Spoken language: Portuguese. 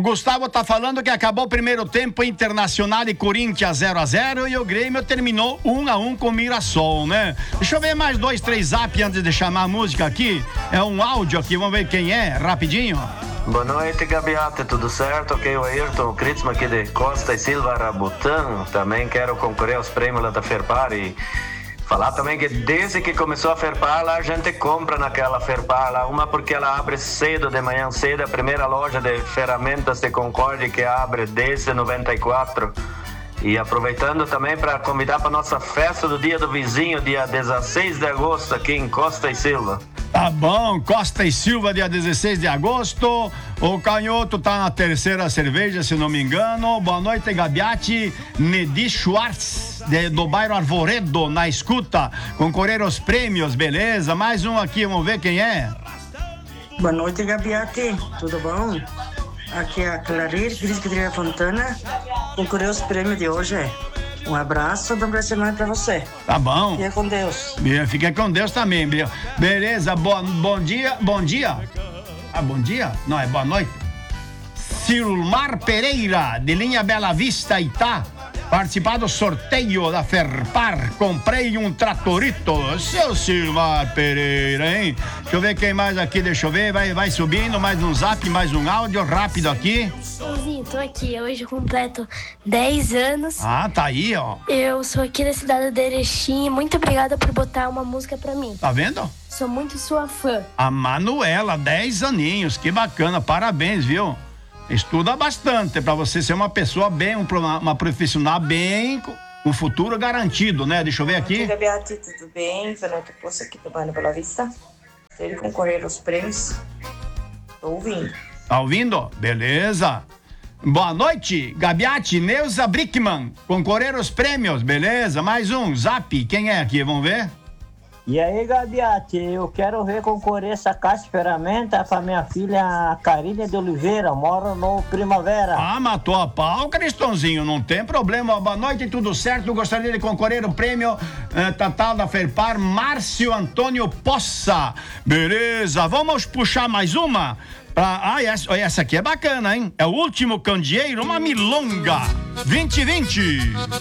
Gustavo tá falando que acabou o primeiro tempo, Internacional e Corinthians 0-0 e o Grêmio terminou 1-1 com o Mirassol, né? Deixa eu ver mais 2, 3 zap antes de chamar a música aqui. É um áudio aqui, vamos ver quem é, rapidinho. Boa noite, Gabiate, tudo certo? Aqui é o Ayrton Kritzman aqui de Costa e Silva, Rabutã. Também quero concorrer aos prêmios lá da Ferpar e falar também que desde que começou a Ferpar lá, a gente compra naquela Ferpar lá, uma porque ela abre cedo, de manhã cedo, a primeira loja de ferramentas de Concórdia que abre desde 94. E aproveitando também para convidar para nossa festa do Dia do Vizinho, dia 16 de agosto, aqui em Costa e Silva. Tá bom, Costa e Silva, dia 16 de agosto. O Canhoto tá na terceira cerveja, se não me engano. Boa noite, Gabiati. Nedi Schwartz, do bairro Arvoredo, na escuta. Concorrer aos prêmios, beleza? Mais um aqui, vamos ver quem é. Boa noite, Gabiati. Tudo bom? Aqui é a Clarice Grisqueira Fontana. Concorreu aos prêmios de hoje. Um abraço, boa semana pra você. Tá bom. Fica com Deus. Fica com Deus também, beleza? Bom dia, bom dia. Ah, bom dia? Não, é boa noite. Silmar Pereira, de linha Bela Vista, Itá. Participar do sorteio da Ferpar. Comprei um tratorito. Seu Silmar Pereira, hein? Deixa eu ver quem mais aqui, deixa eu ver. Vai subindo, mais um zap, mais um áudio rápido aqui. Sim, tô aqui. Hoje eu completo 10 anos. Ah, tá aí, ó. Eu sou aqui da cidade de Erechim. Muito obrigada por botar uma música pra mim. Tá vendo? Sou muito sua fã. A Manuela, 10 aninhos. Que bacana, parabéns, viu? Estuda bastante para você ser uma pessoa bem, uma profissional bem, com futuro garantido, né? Deixa eu ver aqui. Oi, Gabiati, tudo bem? Fernando Poço aqui do Bairro Bela Vista. Se ele concorrer aos prêmios, tô ouvindo. Tá ouvindo? Beleza. Boa noite, Gabiati, Neuza Brickman. Concorrer aos prêmios, beleza? Mais um, zap. Quem é aqui? Vamos ver? E aí, Gabiati, eu quero ver concorrer essa caixa de ferramenta pra minha filha Karine de Oliveira, mora no Primavera. Ah, matou a pau, Cristãozinho, não tem problema. Boa noite, tudo certo? Gostaria de concorrer ao prêmio Tatal da Ferpar, Márcio Antônio Poça. Beleza, vamos puxar mais uma? Essa aqui é bacana, hein? É o último candeeiro, uma milonga 2020.